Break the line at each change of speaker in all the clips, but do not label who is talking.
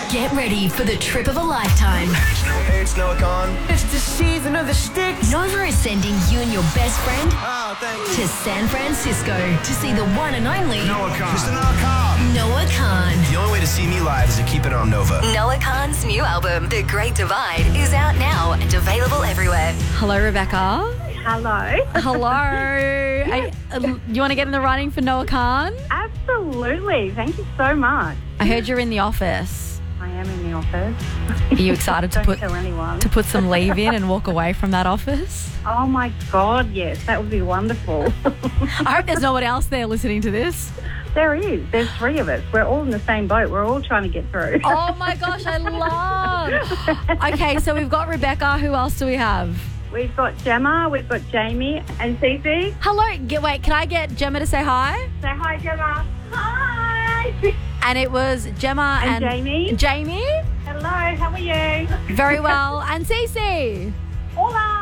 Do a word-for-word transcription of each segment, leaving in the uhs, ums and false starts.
Get ready for the trip of a lifetime.
Hey, it's Noah Khan.
It's the season of the sticks.
Nova is sending you and your best friend
Oh, thank you.
to San Francisco to see the one and only
Noah Khan. Mister Noah Khan.
Noah Khan.
The only way to see me live is to keep it on Nova.
Noah Khan's new album, The Great Divide, is out now and available everywhere.
Hello, Rebecca.
Hello.
Hello. I, uh, you want to get in the running for Noah Khan?
Absolutely. Thank you so much.
I heard you're in the office.
I am in the office.
Are you excited to
Don't
put
tell anyone.
to put some leave in and walk away from that office?
Oh my God, yes. That would be wonderful.
I hope there's no one else there listening to this.
There is. There's three of us. We're all in the same boat. We're all trying to get through.
Oh my gosh, I love. Okay, so we've got Rebecca. Who else do we have?
We've got Gemma, we've got Jamie and Cece.
Hello. Get, wait, can I get Gemma to say hi?
Say hi, Gemma. Hi.
And it was Gemma
And
and,
Jamie.
Jamie.
Hello, how are you?
Very well. And Cece.
Hola.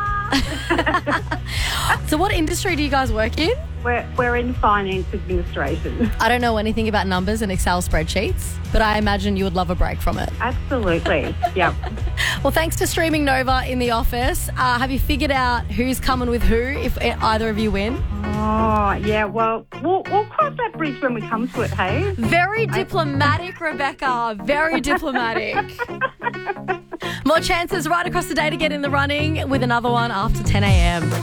So what industry do you guys work in?
We're, we're in finance administration.
I don't know anything about numbers and Excel spreadsheets, but I imagine you would love a break from it.
Absolutely. Yep.
Well, thanks to streaming Nova in the office. Uh, have you figured out who's coming with who if either of you win?
Oh, yeah, well, we'll, we'll cross that bridge when we come to it, hey?
Very diplomatic, Rebecca. Very diplomatic. More chances right across the day to get in the running with another one after ten a.m.